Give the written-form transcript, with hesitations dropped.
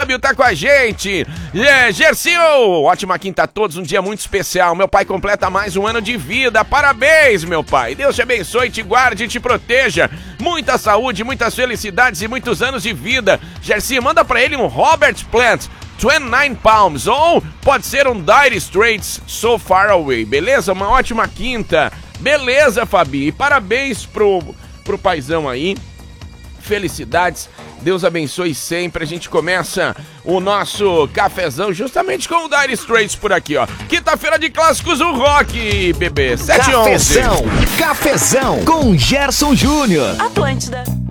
Fábio tá com a gente. Gersinho, ótima quinta a todos, um dia muito especial. Meu pai completa mais um ano de vida. Parabéns, meu pai. Deus te abençoe, te guarde e te proteja. Muita saúde, muitas felicidades e muitos anos de vida. Gersinho, manda pra ele um Robert Plant, 29 Palms, ou pode ser um Dire Straits, So Far Away, beleza? Uma ótima quinta. Beleza, Fabi, parabéns pro paizão aí, felicidades, Deus abençoe sempre. A gente começa o nosso cafezão justamente com o Dire Straits por aqui, ó. Quinta-feira de clássicos, o rock, bebê, 7h11. Cafezão com Gerson Júnior. Atlântida.